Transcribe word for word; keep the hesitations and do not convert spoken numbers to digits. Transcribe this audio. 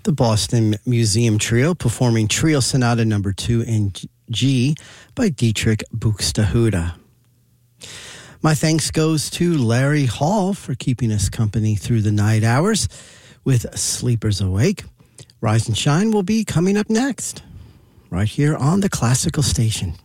The Boston Museum Trio performing Trio Sonata Number two in G by Dietrich Buxtehude. My thanks goes to Larry Hall for keeping us company through the night hours with Sleepers Awake. Rise and Shine will be coming up next, right here on the Classical Station.